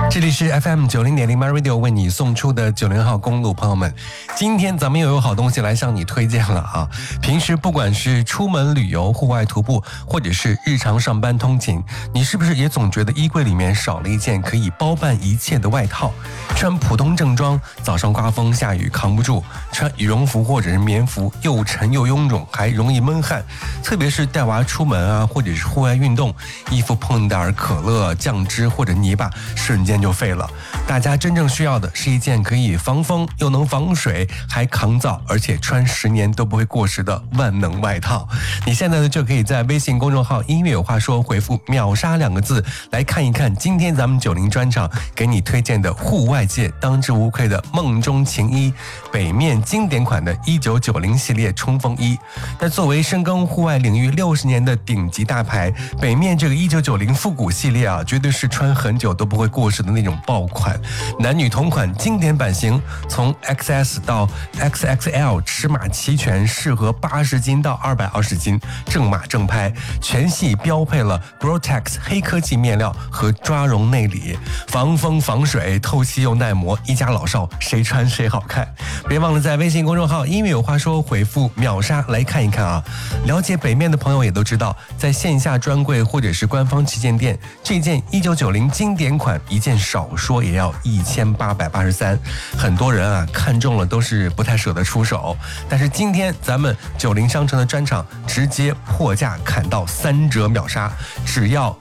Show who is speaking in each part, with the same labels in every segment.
Speaker 1: 这里是 FM90.0 MyRadio 为你送出的90号公路，朋友们，今天咱们又有好东西来向你推荐了啊！平时不管是出门旅游、户外徒步，或者是日常上班通勤，你是不是也总觉得衣柜里面少了一件可以包办一切的外套？穿普通正装，早上刮风下雨扛不住；穿羽绒服或者是棉服，又沉又臃肿，还容易闷汗。特别是带娃出门啊，或者是户外运动，衣服碰点可乐、酱汁或者泥巴，瞬间就废了。大家真正需要的是一件可以防风又能防水还抗造，而且穿10年都不会过时的万能外套。你现在呢就可以在微信公众号音乐有话说回复秒杀2个字来看一看今天咱们90专场给你推荐的户外界当之无愧的梦中情衣，北面经典款的1990系列冲锋衣。那作为深耕户外领域60年的顶级大牌，北面这个1990复古系列啊，绝对是穿很久都不会过时的那种爆款，男女同款经典版型，从 XS 到 XXL 尺码齐全，适合80斤到220斤，正码正拍，全系标配了 GORE-TEX 黑科技面料和抓绒内里，防风防水，透气又耐磨，一家老少谁穿谁好看。别忘了在微信公众号音乐有话说回复秒杀来看一看啊！了解北面的朋友也都知道，在线下专柜或者是官方旗舰店，这件1990经典款一件少说也要1883，很多人啊看中了都是不太舍得出手，但是今天咱们90商城的专场直接破价砍到3折秒杀，只要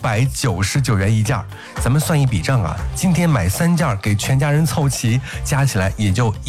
Speaker 1: 599元一件。咱们算一笔账啊，今天买3件给全家人凑齐，加起来也就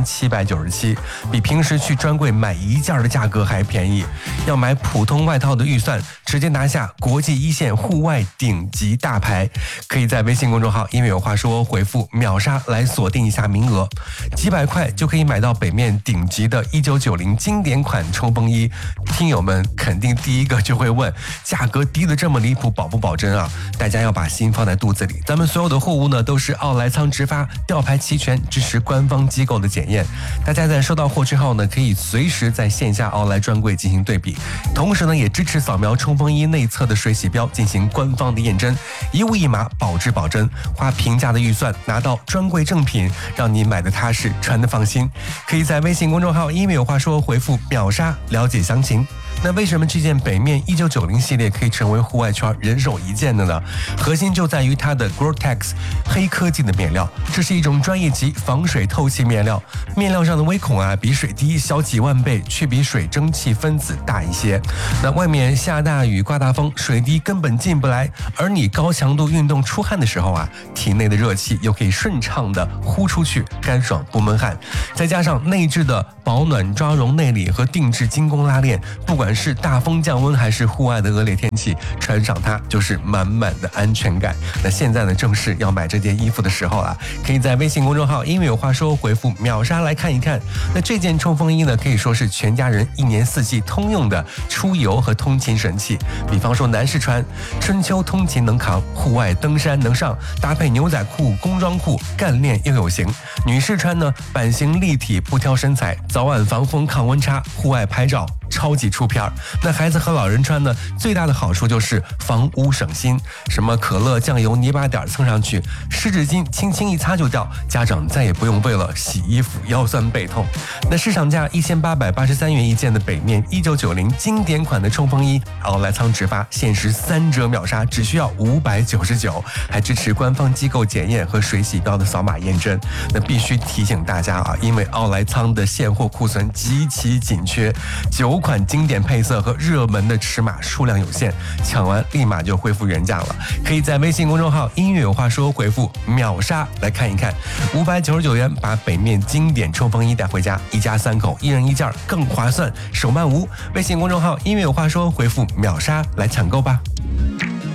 Speaker 1: 1797，比平时去专柜买1件的价格还便宜。要买普通外套的预算，直接拿下国际一线户外顶级大牌，可以在微信公众号音乐有话说回复秒杀来锁定一下名额，几百块就可以买到北面顶级的1990经典款冲锋衣。听友们肯定第一个就会问，价格低得这么离谱，保不保真啊？大家要把心放在肚子里，咱们所有的货物呢都是奥莱仓直发，吊牌齐全，支持官方机构的检验。大家在收到货之后呢，可以随时在线下奥莱专柜进行对比，同时呢也支持扫描冲锋衣内侧的水洗标进行官方的验真，一物一码，保质保真，花平价的预算拿到专柜正品，让你买的踏实，穿的放心。可以在微信公众号音乐有话说回复秒杀了解详情。那为什么这件北面1990系列可以成为户外圈人手一件的呢？核心就在于它的 GORE-TEX 黑科技的面料，这是一种专业级防水透气面料，面料上的微孔啊比水滴小几万倍，却比水蒸气分子大一些。那外面下大雨刮大风，水滴根本进不来，而你高强度运动出汗的时候啊，体内的热气又可以顺畅的呼出去，干爽不闷汗。再加上内置的保暖抓绒内里和定制精工拉链，不管是大风降温还是户外的恶劣天气，穿上它就是满满的安全感。那现在呢，正是要买这件衣服的时候了，可以在微信公众号音乐有话说回复秒杀来看一看。那这件冲锋衣呢，可以说是全家人1年4季通用的出游和通勤神器。比方说男士穿，春秋通勤能扛，户外登山能上，搭配牛仔裤、工装裤，干练又有型。女士穿呢，版型立体，不挑身材，早晚防风抗温差，户外拍照超级出片。那孩子和老人穿呢，最大的好处就是防污省心，什么可乐、酱油、泥巴点蹭上去，湿纸巾轻轻一擦就掉，家长再也不用为了洗衣服腰酸背痛。那市场价1883元一件的北面1990经典款的冲锋衣，奥莱仓直发，限时3折秒杀，只需要599，还支持官方机构检验和水洗标的扫码验证。那必须提醒大家啊，因为奥莱仓的现货库存极其紧缺，9款经典配色和热门的尺码数量有限，抢完立马就恢复原价了。可以在微信公众号音乐有话说回复秒杀来看一看，599元把北面经典冲锋衣带回家，一家3口1人1件更划算，手慢无。微信公众号音乐有话说回复秒杀来抢购吧。